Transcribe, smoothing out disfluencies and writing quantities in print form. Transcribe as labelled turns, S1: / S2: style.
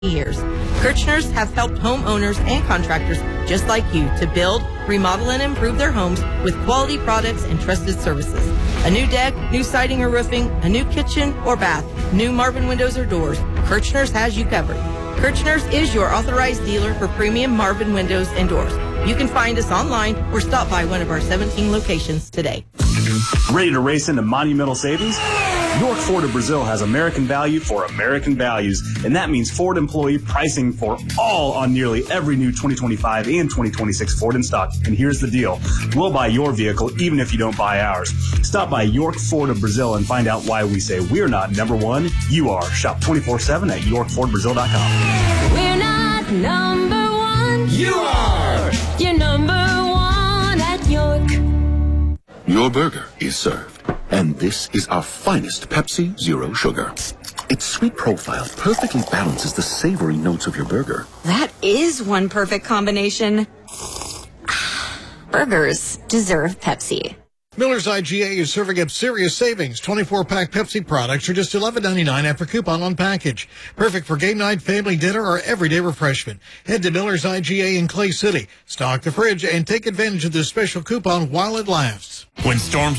S1: years. Kirchner's have helped homeowners and contractors just like you to build, remodel, and improve their homes with quality products and trusted services. A new deck, new siding or roofing, a new kitchen or bath, new Marvin windows or doors, Kirchner's has you covered. Kirchner's is your authorized dealer for premium Marvin windows and doors. You can find us online or stop by one of our 17 locations today.
S2: Ready to race into monumental savings? York Ford of Brazil has American value for American values, and that means Ford employee pricing for all on nearly every new 2025 and 2026 Ford in stock. And here's the deal. We'll buy your vehicle even if you don't buy ours. Stop by York Ford of Brazil and find out why we say we're not number one, you are. Shop 24/7 at YorkFordBrazil.com.
S3: We're not number one.
S4: You are.
S3: You're number one at York.
S5: Your burger is served. And this is our finest Pepsi Zero Sugar. Its sweet profile perfectly balances the savory notes of your burger.
S6: That is one perfect combination. Burgers deserve Pepsi.
S4: Miller's IGA is serving up serious savings. 24-pack Pepsi products are just $11.99 after coupon on package. Perfect for game night, family dinner, or everyday refreshment. Head to Miller's IGA in Clay City. Stock the fridge and take advantage of this special coupon while it lasts.
S7: When storms